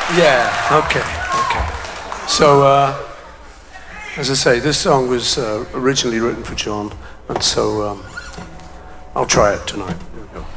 Yeah, okay. So, as I say, this song was originally written for John, and so I'll try it tonight. Here we go.